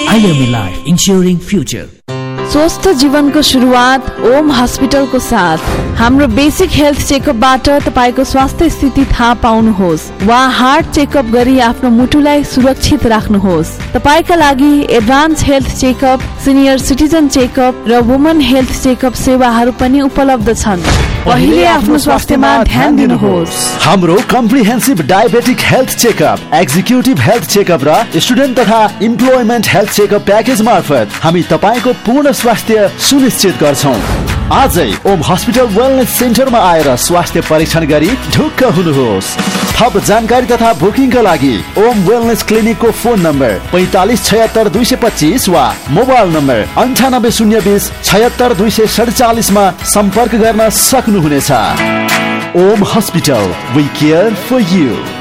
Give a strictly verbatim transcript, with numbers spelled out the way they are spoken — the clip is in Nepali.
IMA life इन्स्योरिङ future. स्वस्थ जीवनको सुरुवात ओम हस्पिटलको साथ। हाम्रो बेसिक हेल्थ चेकअपबाट तपाईको स्वास्थ्य स्थिति थाहा पाउनुहोस् वा हार्ट चेकअप गरी आफ्नो मुटुलाई सुरक्षित राख्नुहोस्। तपाईका लागि advance health checkup, senior citizen checkup र वुमन हेल्थ चेकअप सेवाहरू पनि उपलब्ध छन्। पहिले आफ्नो स्वास्थ्यमा ध्यान दिनुहोस्। हाम्रो comprehensive diabetic health checkup, executive health checkup र स्टुडेन्ट तथा इम्प्लोइमेन्ट हेल्थ चेकअप प्याकेज मार्फत हामी तपाईको पूर्ण स्वास्थ्य सुनिश्चित गर्छौं। आजै ओम हस्पिटल वेलनेस सेन्टरमा आएर स्वास्थ्य परीक्षण गरी ढुक्क हुनुहोस्। थप जानकारी तथा बुकिङका लागि ओम वेलनेस क्लिनिकको फोन नम्बर पैंतालीस छयत्तर दुई सय पच्चीस वा मोबाइल नम्बर अन्ठानब्बे शून्य बीस छयत्तर दुई सय सडचालिस मा सम्पर्क गर्न सक्नुहुनेछ। Om hospital, we care for you.